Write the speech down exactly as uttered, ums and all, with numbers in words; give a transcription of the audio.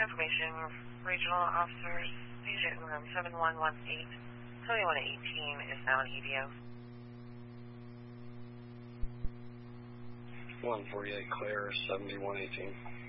Information, regional officers, patient in room seven one one eight, twenty-one eighteen is now in E D O. one forty-eight clear, seventy-one eighteen.